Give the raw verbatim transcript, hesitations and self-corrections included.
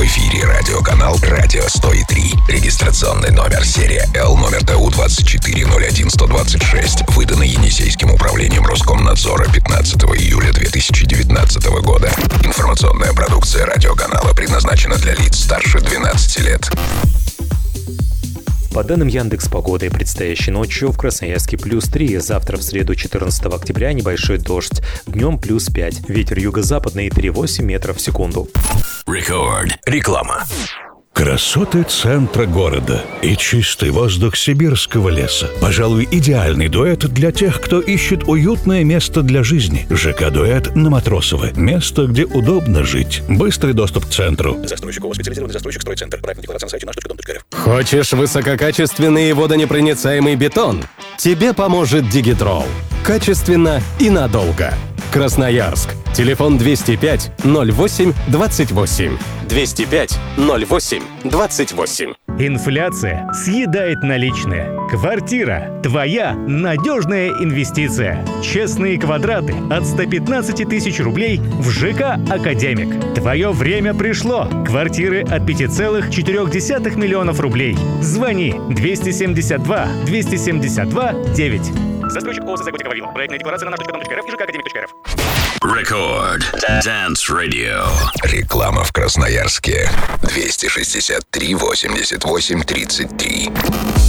В эфире радиоканал «Радио сто три». Регистрационный номер серия Л номер Т У двадцать четыре ноль один сто двадцать шесть. Выданный Енисейским управлением Роскомнадзора пятнадцатого июля две тысячи девятнадцатого года. Информационная продукция радиоканала предназначена для лиц старше двенадцати лет. По данным Яндекс.Погоды, предстоящей ночью в Красноярске плюс три, завтра в среду четырнадцатого октября небольшой дождь, днем плюс пять, ветер юго-западный три целых восемь десятых метров в секунду. Рекорд. Реклама. Красоты центра города и чистый воздух сибирского леса. Пожалуй, идеальный дуэт для тех, кто ищет уютное место для жизни. ЖК-дуэт на Матросова. Место, где удобно жить. Быстрый доступ к центру. Застройщик ООО «Специализированный застройщик Стройцентр». Проектная декларация на сайте наш точка дом точка эр эф. Хочешь высококачественный и водонепроницаемый бетон? Тебе поможет Дигитрол. Качественно и надолго. Красноярск. Телефон двести пять ноль восемь двадцать восемь. двести пять ноль восемь двадцать восемь. Инфляция съедает наличные. Квартира – твоя надежная инвестиция. Честные квадраты от ста пятнадцати тысяч рублей в ЖК «Академик». Твое время пришло. Квартиры от пяти целых четырёх десятых миллионов рублей. Звони двести семьдесят два двести семьдесят два девять. Застройщик ООО «СЗ Готика Вавилов». Проектная декларация на наш точка дом точка эр эф и ЖК «Академик точка эр эф». Рекорд. Dance Radio. Реклама в Красноярске. двести шестьдесят три восемьдесят восемь тридцать три.